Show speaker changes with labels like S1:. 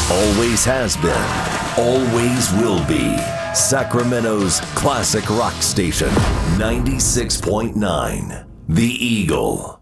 S1: Always has been, always will be. Sacramento's classic rock station, 96.9, The Eagle.